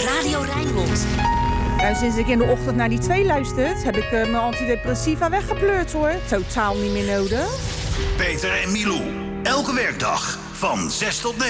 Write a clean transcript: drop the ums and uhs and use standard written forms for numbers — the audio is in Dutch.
Radio Rijnmond. Nou, sinds ik in de ochtend naar die 2 luistert, heb ik mijn antidepressiva weggepleurd hoor. Totaal niet meer nodig. Peter en Milou. Elke werkdag van 6 tot 9.